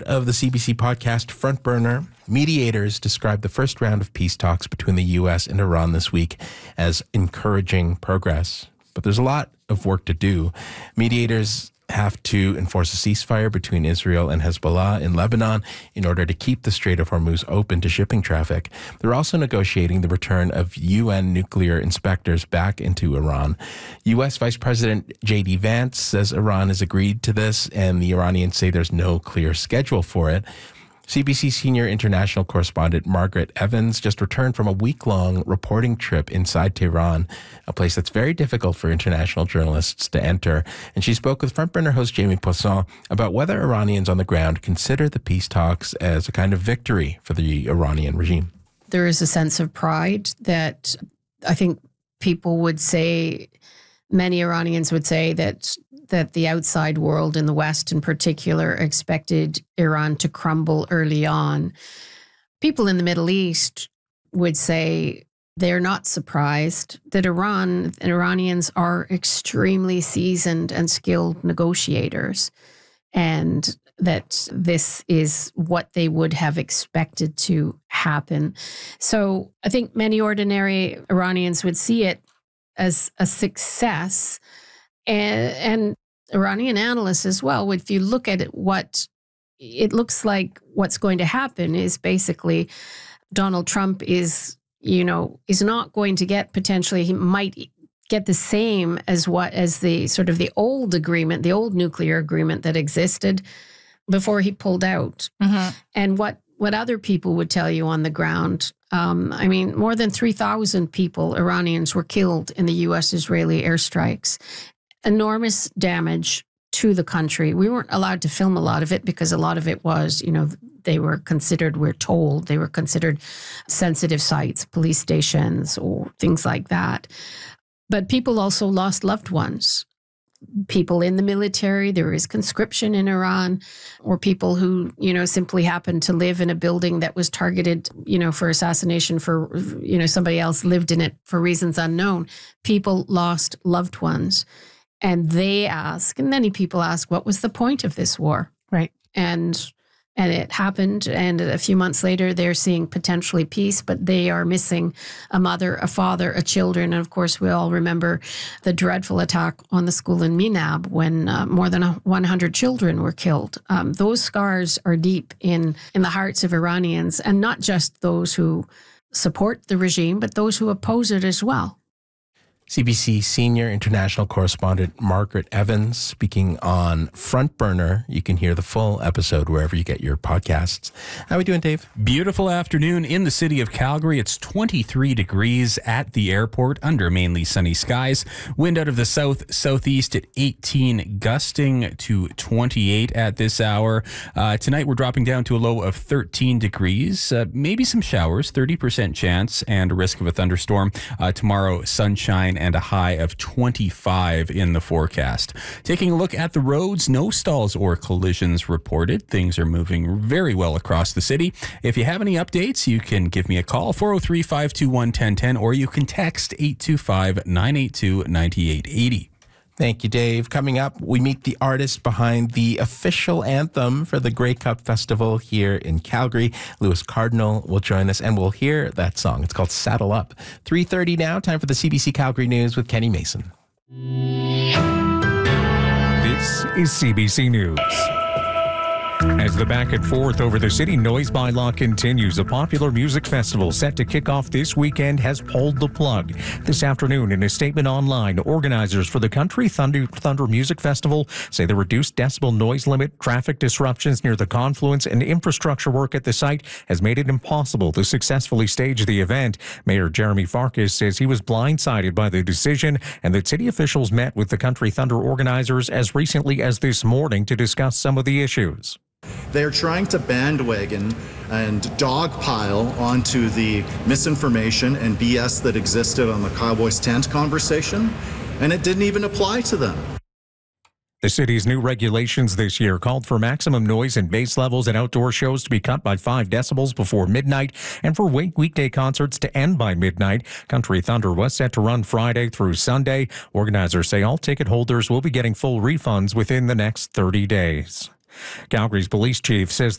of the CBC podcast Front Burner, mediators described the first round of peace talks between the U.S. and Iran this week as encouraging progress. But there's a lot of work to do. Mediators have to enforce a ceasefire between Israel and Hezbollah in Lebanon in order to keep the Strait of Hormuz open to shipping traffic. They're also negotiating the return of UN nuclear inspectors back into Iran. U.S. Vice President J.D. Vance says Iran has agreed to this, and the Iranians say there's no clear schedule for it. CBC senior international correspondent Margaret Evans just returned from a week-long reporting trip inside Tehran, a place that's very difficult for international journalists to enter. And she spoke with Front Burner host Jamie Poisson about whether Iranians on the ground consider the peace talks as a kind of victory for the Iranian regime. There is a sense of pride that I think people would say, many Iranians would say that the outside world in the West in particular expected Iran to crumble early on. People in the Middle East would say they're not surprised that Iran and Iranians are extremely seasoned and skilled negotiators, and that this is what they would have expected to happen. So I think many ordinary Iranians would see it as a success. And Iranian analysts as well, if you look at it, what it looks like what's going to happen is basically Donald Trump is not going to get potentially, he might get the same as the sort of the old agreement, the old nuclear agreement that existed before he pulled out. Mm-hmm. And what other people would tell you on the ground, more than 3,000 people, Iranians, were killed in the U.S.-Israeli airstrikes. Enormous damage to the country. We weren't allowed to film a lot of it because a lot of it was, they were considered, we're told, they were considered sensitive sites, police stations or things like that. But people also lost loved ones. People in the military, there is conscription in Iran, or people who, simply happened to live in a building that was targeted, for assassination for, somebody else lived in it for reasons unknown. People lost loved ones. And they ask, and many people ask, what was the point of this war? Right. And it happened, and a few months later, they're seeing potentially peace, but they are missing a mother, a father, a children. And of course, we all remember the dreadful attack on the school in Minab when more than 100 children were killed. Those scars are deep in the hearts of Iranians, and not just those who support the regime, but those who oppose it as well. CBC senior international correspondent Margaret Evans speaking on Front Burner. You can hear the full episode wherever you get your podcasts. How are we doing, Dave? Beautiful afternoon in the city of Calgary. It's 23 degrees at the airport under mainly sunny skies. Wind out of the southeast at 18, gusting to 28 at this hour. Tonight we're dropping down to a low of 13 degrees. Maybe some showers, 30% chance, and a risk of a thunderstorm. Tomorrow, sunshine and a high of 25 in the forecast. Taking a look at the roads, no stalls or collisions reported. Things are moving very well across the city. If you have any updates, you can give me a call, 403-521-1010, or you can text 825-982-9880. Thank you, Dave. Coming up, we meet the artist behind the official anthem for the Grey Cup Festival here in Calgary. Lewis Cardinal will join us, and we'll hear that song. It's called Saddle Up. 3:30 now, time for the CBC Calgary News with Kenny Mason. This is CBC News. As the back and forth over the city noise bylaw continues, a popular music festival set to kick off this weekend has pulled the plug. This afternoon, in a statement online, organizers for the Country Thunder Music Festival say the reduced decibel noise limit, traffic disruptions near the confluence, and infrastructure work at the site has made it impossible to successfully stage the event. Mayor Jeremy Farkas says he was blindsided by the decision and that city officials met with the Country Thunder organizers as recently as this morning to discuss some of the issues. They're trying to bandwagon and dogpile onto the misinformation and BS that existed on the Cowboys tent conversation, and it didn't even apply to them. The city's new regulations this year called for maximum noise and bass levels at outdoor shows to be cut by 5 decibels before midnight and for weekday concerts to end by midnight. Country Thunder was set to run Friday through Sunday. Organizers say all ticket holders will be getting full refunds within the next 30 days. Calgary's police chief says